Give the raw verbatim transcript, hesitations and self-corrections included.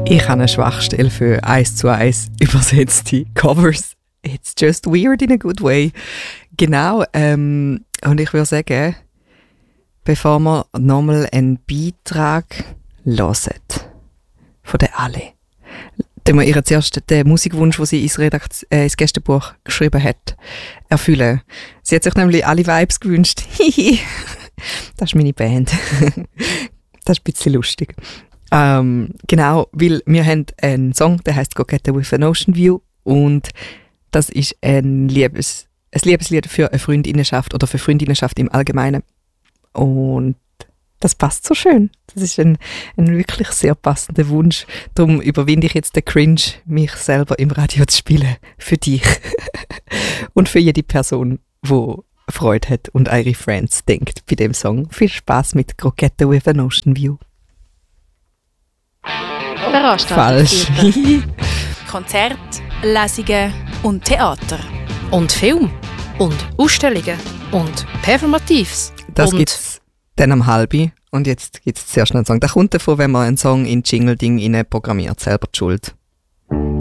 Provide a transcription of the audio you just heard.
Ich habe eine Schwachstelle für eins zu eins übersetzte Covers. It's just weird in a good way. Genau, ähm, und ich würde sagen, bevor wir nochmal einen Beitrag hören, von der Ale, den wir ihr zuerst den Musikwunsch, den sie ins, Redakt- äh, ins Gästebuch geschrieben hat, erfüllen. Sie hat sich nämlich alle Vibes gewünscht. Das ist meine Band. Das ist ein bisschen lustig. Ähm, genau, weil wir haben einen Song, der heißt «Go Get With an Ocean View» und das ist ein, Liebes, ein Liebeslied für eine Freundinnenschaft oder für Freundinnenschaft im Allgemeinen. Und das passt so schön. Das ist ein, ein wirklich sehr passender Wunsch. Darum überwinde ich jetzt den Cringe, mich selber im Radio zu spielen. Für dich. Und für jede Person, die Freude hat und eure Friends denkt bei dem Song. Viel Spaß mit «Go Get With an Ocean View». Falsch. Konzert, Lesungen und Theater. Und Film. Und Ausstellungen. Und Performatives. Das und gibt's dann am halben. Und jetzt gibt es zuerst noch einen Song. Da kommt davon, wenn man einen Song in Jingle-Ding rein programmiert, selber die Schuld.